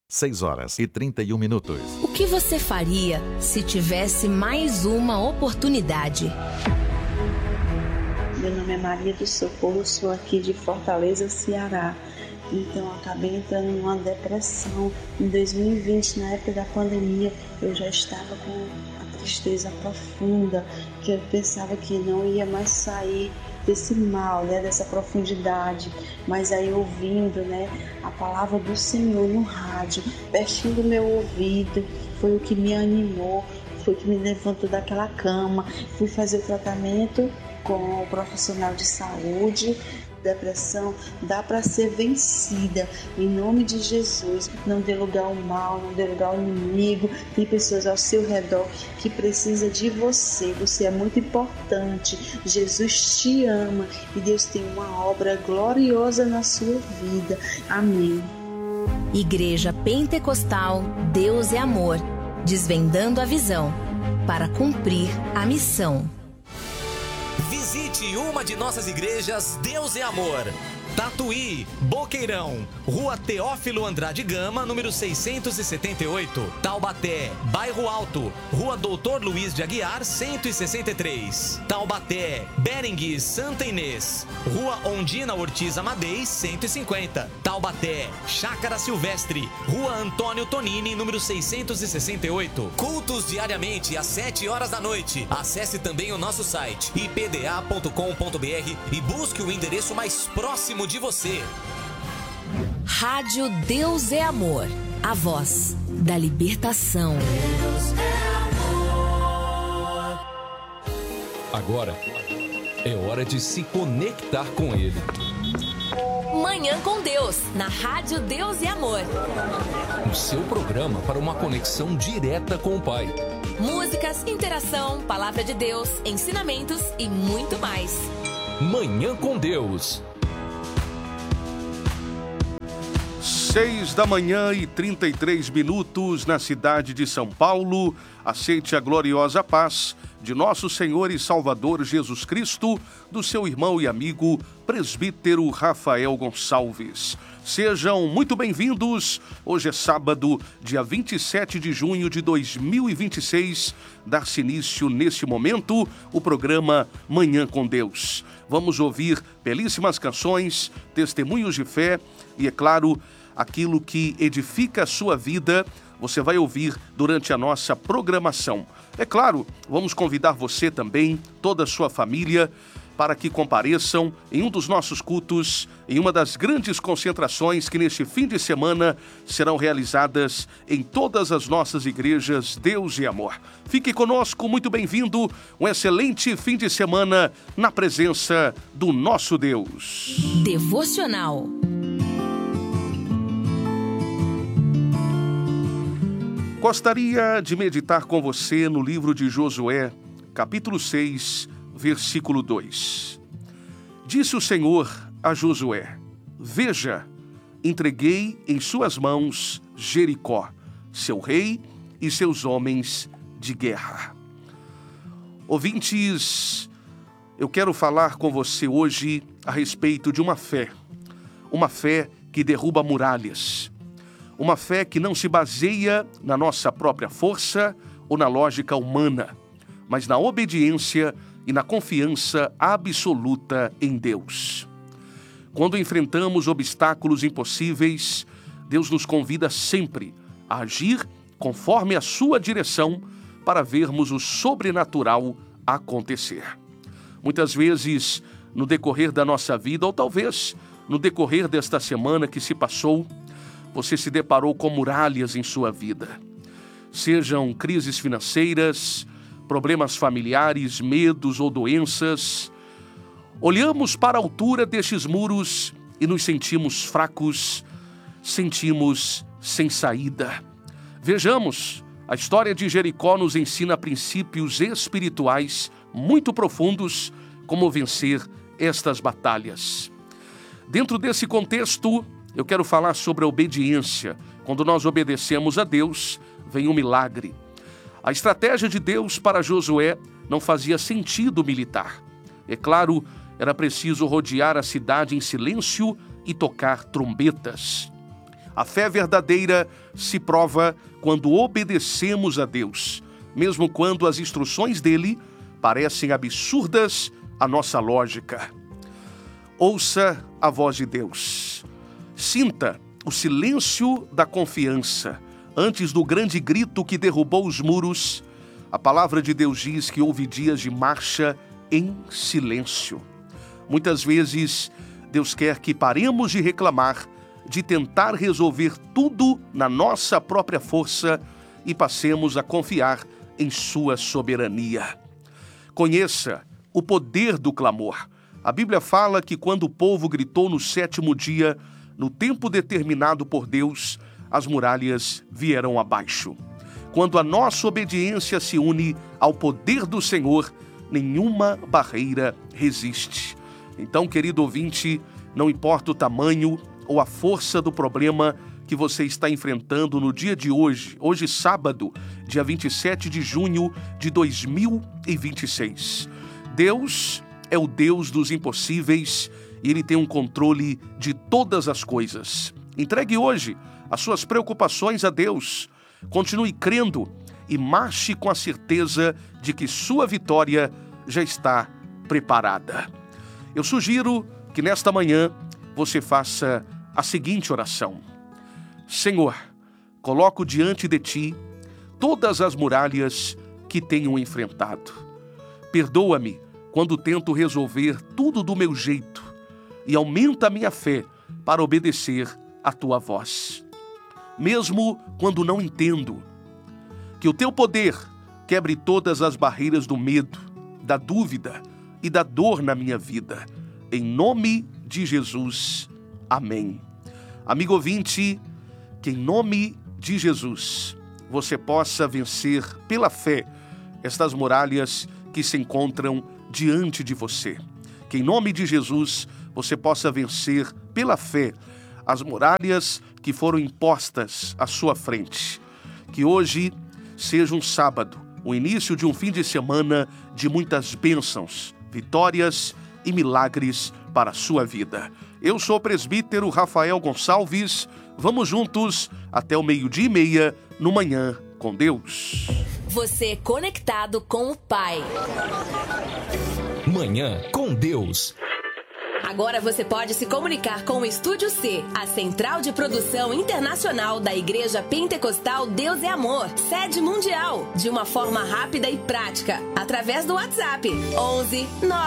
6h31. O que você faria se tivesse mais uma oportunidade? Meu nome é Maria do Socorro, sou aqui de Fortaleza, Ceará. Então, acabei entrando numa depressão. Em 2020, na época da pandemia, eu já estava com a tristeza profunda, que eu pensava que não ia mais sair desse mal, dessa profundidade. Mas aí, ouvindo a palavra do Senhor no rádio, pertinho do meu ouvido, foi o que me animou, foi o que me levantou daquela cama. Fui fazer o tratamento com o profissional de saúde. Depressão dá para ser vencida em nome de Jesus. Não dê lugar ao mal, não dê lugar ao inimigo. Tem pessoas ao seu redor que precisam de você. Você é muito importante. Jesus te ama e Deus tem uma obra gloriosa na sua vida. Amém. Igreja Pentecostal Deus é Amor, desvendando a visão para cumprir a missão. Visite uma de nossas igrejas Deus é Amor. Tatuí, Boqueirão, Rua Teófilo Andrade Gama, número 678. Taubaté, Bairro Alto, Rua Doutor Luiz de Aguiar, 163. Taubaté, Berengues, Santa Inês, Rua Ondina Ortiz Amadei, 150. Taubaté, Chácara Silvestre, Rua Antônio Tonini, número 668. Cultos diariamente às 7h da noite. Acesse também o nosso site ipda.com.br e busque o endereço mais próximo de você. Rádio Deus é Amor, a voz da libertação. Deus é amor. Agora é hora de se conectar com Ele. Manhã com Deus, na Rádio Deus é Amor. O seu programa para uma conexão direta com o Pai. Músicas, interação, palavra de Deus, ensinamentos e muito mais. Manhã com Deus. 6h33 na cidade de São Paulo. Aceite a gloriosa paz de nosso Senhor e Salvador Jesus Cristo, do seu irmão e amigo, presbítero Rafael Gonçalves. Sejam muito bem-vindos. Hoje é sábado, dia 27 de junho de 2026. Dar-se início, neste momento, o programa Manhã com Deus. Vamos ouvir belíssimas canções, testemunhos de fé e, é claro, aquilo que edifica a sua vida, você vai ouvir durante a nossa programação. É claro, vamos convidar você também, toda a sua família, para que compareçam em um dos nossos cultos, em uma das grandes concentrações que neste fim de semana serão realizadas em todas as nossas igrejas Deus e Amor. Fique conosco, muito bem-vindo, um excelente fim de semana na presença do nosso Deus. Devocional. Gostaria de meditar com você no livro de Josué, capítulo 6, versículo 2. Disse o Senhor a Josué: Veja, entreguei em suas mãos Jericó, seu rei e seus homens de guerra. Ouvintes, eu quero falar com você hoje a respeito de uma fé que derruba muralhas. Uma fé que não se baseia na nossa própria força ou na lógica humana, mas na obediência e na confiança absoluta em Deus. Quando enfrentamos obstáculos impossíveis, Deus nos convida sempre a agir conforme a sua direção para vermos o sobrenatural acontecer. Muitas vezes, no decorrer da nossa vida, ou talvez no decorrer desta semana que se passou, você se deparou com muralhas em sua vida. Sejam crises financeiras, problemas familiares, medos ou doenças. Olhamos para a altura destes muros e nos sentimos fracos, sentimos sem saída. Vejamos, a história de Jericó nos ensina princípios espirituais muito profundos, como vencer estas batalhas. Dentro desse contexto, eu quero falar sobre a obediência. Quando nós obedecemos a Deus, vem um milagre. A estratégia de Deus para Josué não fazia sentido militar. É claro, era preciso rodear a cidade em silêncio e tocar trombetas. A fé verdadeira se prova quando obedecemos a Deus, mesmo quando as instruções dele parecem absurdas à nossa lógica. Ouça a voz de Deus. Sinta o silêncio da confiança. Antes do grande grito que derrubou os muros, a palavra de Deus diz que houve dias de marcha em silêncio. Muitas vezes, Deus quer que paremos de reclamar, de tentar resolver tudo na nossa própria força e passemos a confiar em sua soberania. Conheça o poder do clamor. A Bíblia fala que quando o povo gritou no 7º dia, no tempo determinado por Deus, as muralhas vieram abaixo. Quando a nossa obediência se une ao poder do Senhor, nenhuma barreira resiste. Então, querido ouvinte, não importa o tamanho ou a força do problema que você está enfrentando no dia de hoje, sábado, dia 27 de junho de 2026. Deus é o Deus dos impossíveis e Ele tem um controle de todas as coisas. Entregue hoje as suas preocupações a Deus. Continue crendo e marche com a certeza de que sua vitória já está preparada. Eu sugiro que nesta manhã você faça a seguinte oração. Senhor, coloco diante de Ti todas as muralhas que tenho enfrentado. Perdoa-me quando tento resolver tudo do meu jeito e aumenta a minha fé para obedecer a Tua voz. Mesmo quando não entendo, que o Teu poder quebre todas as barreiras do medo, da dúvida e da dor na minha vida. Em nome de Jesus. Amém. Amigo ouvinte, que em nome de Jesus você possa vencer pela fé estas muralhas que se encontram diante de você. Que em nome de Jesus você possa vencer pela fé as muralhas que foram impostas à sua frente. Que hoje seja um sábado, o início de um fim de semana de muitas bênçãos, vitórias e milagres para a sua vida. Eu sou o presbítero Rafael Gonçalves. Vamos juntos até o 12:30 no Manhã com Deus. Você conectado com o Pai. Manhã com Deus. Agora você pode se comunicar com o Estúdio C, a central de produção internacional da Igreja Pentecostal Deus é Amor, sede mundial, de uma forma rápida e prática, através do WhatsApp 11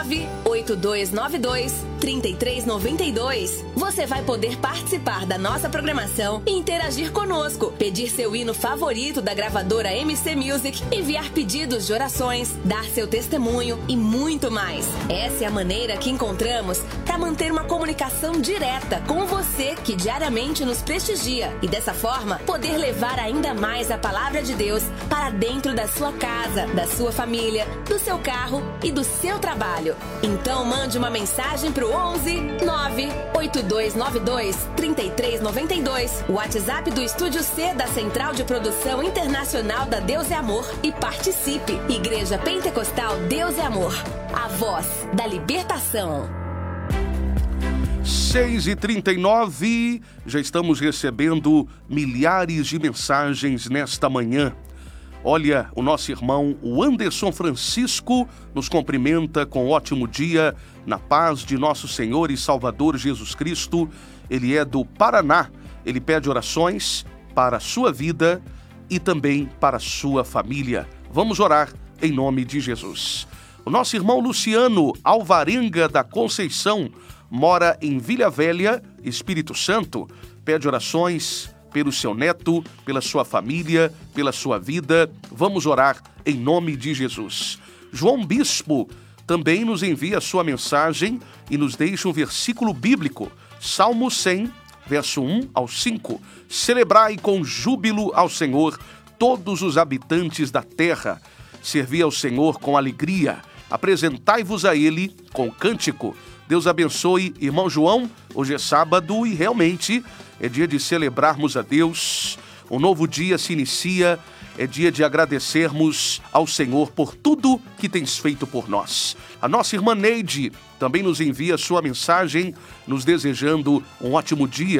98292 3392. Você vai poder participar da nossa programação e interagir conosco, pedir seu hino favorito da gravadora MC Music, enviar pedidos de orações, dar seu testemunho e muito mais. Essa é a maneira que encontramos para manter uma comunicação direta com você que diariamente nos prestigia e dessa forma poder levar ainda mais a palavra de Deus para dentro da sua casa, da sua família, do seu carro e do seu trabalho. Então mande uma mensagem para o 11 98292 3392, o WhatsApp do Estúdio C da Central de Produção Internacional da Deus é Amor e participe. Igreja Pentecostal Deus é Amor, a voz da libertação. 6h39, já estamos recebendo milhares de mensagens nesta manhã. Olha, o nosso irmão, o Anderson Francisco, nos cumprimenta com um ótimo dia, na paz de nosso Senhor e Salvador Jesus Cristo. Ele é do Paraná. Ele pede orações para a sua vida e também para a sua família. Vamos orar em nome de Jesus. O nosso irmão Luciano Alvarenga da Conceição mora em Vila Velha, Espírito Santo. Pede orações pelo seu neto, pela sua família, pela sua vida. Vamos orar em nome de Jesus. João Bispo também nos envia a sua mensagem e nos deixa um versículo bíblico. Salmo 100, verso 1 ao 5. Celebrai com júbilo ao Senhor todos os habitantes da terra. Servi ao Senhor com alegria. Apresentai-vos a Ele com cântico. Deus abençoe, irmão João. Hoje é sábado e realmente é dia de celebrarmos a Deus. Um novo dia se inicia, é dia de agradecermos ao Senhor por tudo que tens feito por nós. A nossa irmã Neide também nos envia sua mensagem, nos desejando um ótimo dia.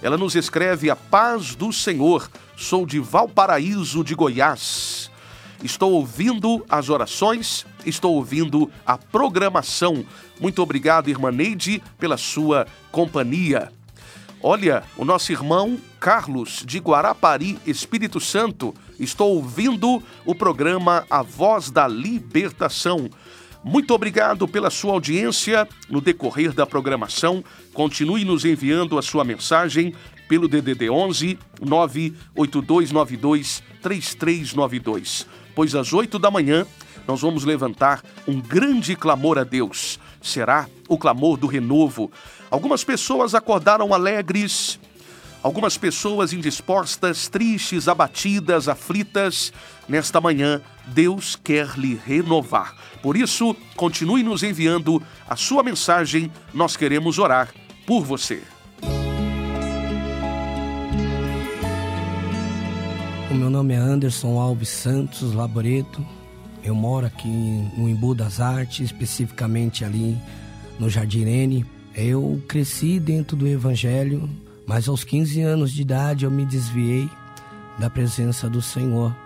Ela nos escreve: a paz do Senhor, sou de Valparaíso, de Goiás. Estou ouvindo as orações, estou ouvindo a programação. Muito obrigado, irmã Neide, pela sua companhia. Olha, o nosso irmão Carlos, de Guarapari, Espírito Santo, estou ouvindo o programa A Voz da Libertação. Muito obrigado pela sua audiência no decorrer da programação. Continue nos enviando a sua mensagem pelo DDD 11 98292 3392. Pois às 8 da manhã nós vamos levantar um grande clamor a Deus. Será o clamor do renovo. Algumas pessoas acordaram alegres, algumas pessoas indispostas, tristes, abatidas, aflitas. Nesta manhã, Deus quer lhe renovar. Por isso, continue nos enviando a sua mensagem. Nós queremos orar por você. O meu nome é Anderson Alves Santos Laboreto. Eu moro aqui no Embu das Artes, especificamente ali no Jardim Irene. Eu cresci dentro do Evangelho, mas aos 15 anos de idade eu me desviei da presença do Senhor.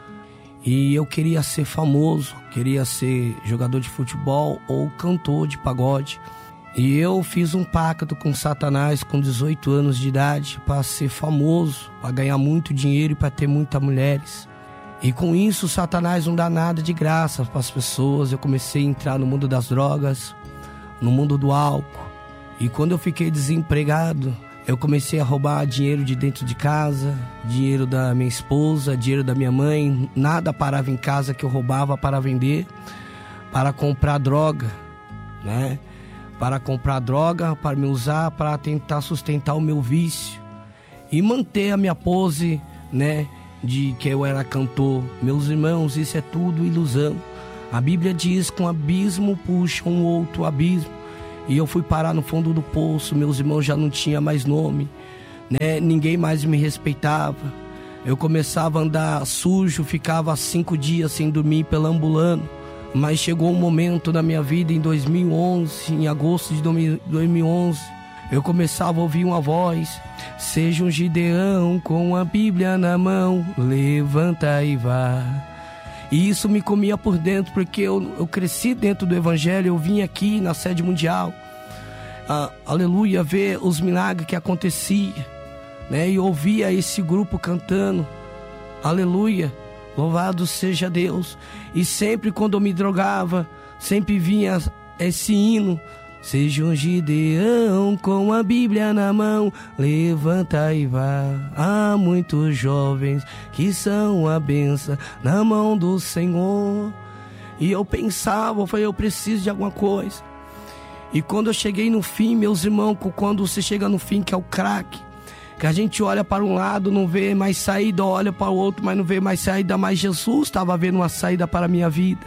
E eu queria ser famoso, queria ser jogador de futebol ou cantor de pagode. E eu fiz um pacto com Satanás com 18 anos de idade para ser famoso, para ganhar muito dinheiro e para ter muitas mulheres. E com isso, Satanás não dá nada de graça para as pessoas. Eu comecei a entrar no mundo das drogas, no mundo do álcool. E quando eu fiquei desempregado, eu comecei a roubar dinheiro de dentro de casa, dinheiro da minha esposa, dinheiro da minha mãe. Nada parava em casa que eu roubava para vender, para comprar droga, né? Para comprar droga, para me usar, para tentar sustentar o meu vício. E manter a minha pose, né? De que eu era cantor. Meus irmãos, isso é tudo ilusão. A Bíblia diz que um abismo puxa um outro abismo. E eu fui parar no fundo do poço. Meus irmãos já não tinham mais nome, né? Ninguém mais me respeitava. Eu começava a andar sujo, ficava 5 dias sem dormir, perambulando. Mas chegou um momento na minha vida, em 2011, em agosto de 2011, eu começava a ouvir uma voz: seja um Gideão com a Bíblia na mão, levanta e vá. E isso me comia por dentro, porque eu cresci dentro do Evangelho. Eu vim aqui na sede mundial, aleluia, ver os milagres que aconteciam, né? E ouvia esse grupo cantando, aleluia, louvado seja Deus. E sempre quando eu me drogava, sempre vinha esse hino: seja um Gideão com a Bíblia na mão, levanta e vá. Há muitos jovens que são a bênção na mão do Senhor. E eu pensava, eu preciso de alguma coisa. E quando eu cheguei no fim, meus irmãos, quando você chega no fim, que é o crack, que a gente olha para um lado, não vê mais saída, olha para o outro, mas não vê mais saída, mas Jesus estava vendo uma saída para a minha vida.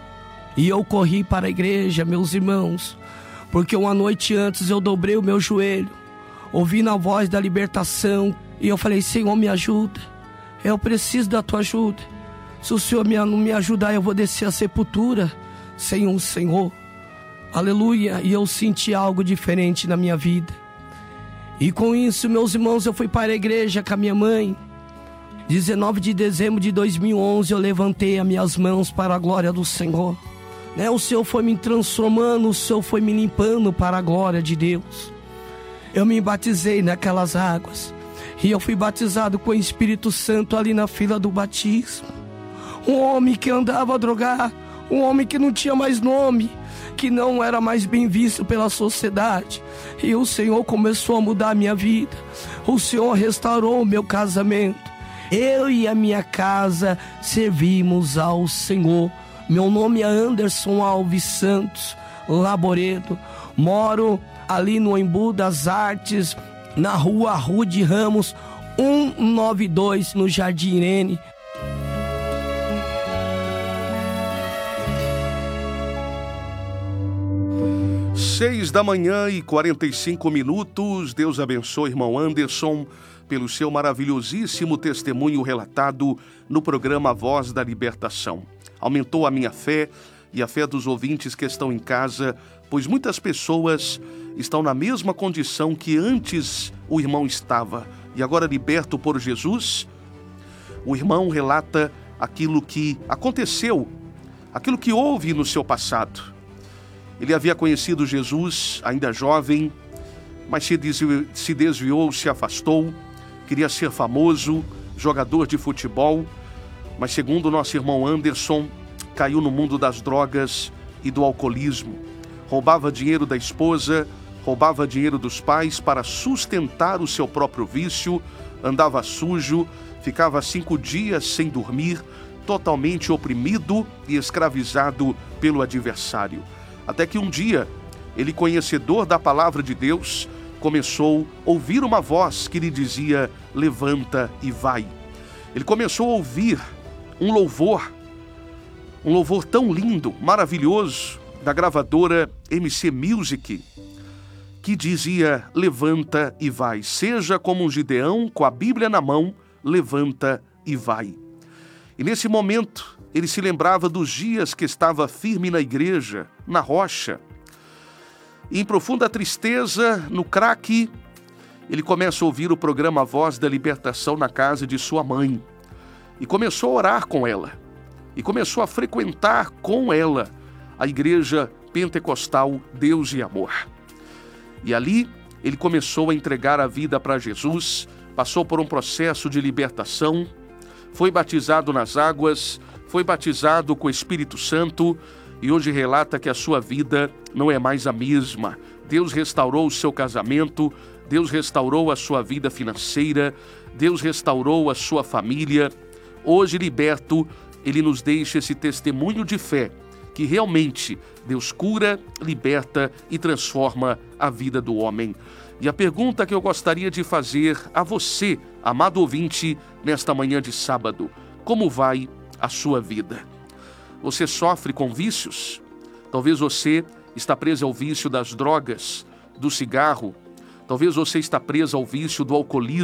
E eu corri para a igreja, meus irmãos, porque uma noite antes eu dobrei o meu joelho, ouvindo a voz da libertação, e eu falei: Senhor, me ajuda, eu preciso da tua ajuda. Se o Senhor não me ajudar, eu vou descer a sepultura sem o Senhor, aleluia. E eu senti algo diferente na minha vida. E com isso, meus irmãos, eu fui para a igreja com a minha mãe. 19 de dezembro de 2011, eu levantei as minhas mãos para a glória do Senhor. O Senhor foi me transformando, o Senhor foi me limpando para a glória de Deus. Eu me batizei naquelas águas. E eu fui batizado com o Espírito Santo ali na fila do batismo. Um homem que andava drogado, um homem que não tinha mais nome, que não era mais bem visto pela sociedade. E o Senhor começou a mudar a minha vida. O Senhor restaurou o meu casamento. Eu e a minha casa servimos ao Senhor. Meu nome é Anderson Alves Santos Laboreto. Moro ali no Embu das Artes, na rua Rude Ramos, 192, no Jardim Irene. Seis da manhã e 45 minutos. Deus abençoe, irmão Anderson, pelo seu maravilhosíssimo testemunho relatado no programa Voz da Libertação. Aumentou a minha fé e a fé dos ouvintes que estão em casa pois muitas pessoas estão na mesma condição que antes o irmão estava. E agora, liberto por Jesus, o irmão relata aquilo que aconteceu, aquilo que houve no seu passado. Ele havia conhecido Jesus ainda jovem, mas se desviou, se afastou, queria ser famoso, jogador de futebol, mas segundo o nosso irmão Anderson, caiu no mundo das drogas e do alcoolismo. Roubava dinheiro da esposa, roubava dinheiro dos pais para sustentar o seu próprio vício, andava sujo, ficava 5 dias sem dormir, totalmente oprimido e escravizado pelo adversário. Até que um dia, ele, conhecedor da palavra de Deus, começou a ouvir uma voz que lhe dizia: levanta e vai. Ele começou a ouvir um louvor tão lindo, maravilhoso, da gravadora MC Music, que dizia: levanta e vai. Seja como um Gideão com a Bíblia na mão, levanta e vai. E nesse momento, ele se lembrava dos dias que estava firme na igreja, na rocha. E em profunda tristeza, no crack, ele começa a ouvir o programa Voz da Libertação na casa de sua mãe. E começou a orar com ela. E começou a frequentar com ela a igreja pentecostal Deus e Amor. E ali ele começou a entregar a vida para Jesus, passou por um processo de libertação, foi batizado nas águas, foi batizado com o Espírito Santo e hoje relata que a sua vida não é mais a mesma. Deus restaurou o seu casamento, Deus restaurou a sua vida financeira, Deus restaurou a sua família. Hoje, liberto, ele nos deixa esse testemunho de fé, que realmente Deus cura, liberta e transforma a vida do homem. E a pergunta que eu gostaria de fazer a você, amado ouvinte, nesta manhã de sábado: como vai a sua vida? Você sofre com vícios? Talvez você está preso ao vício das drogas, do cigarro. Talvez você está preso ao vício do alcoolismo.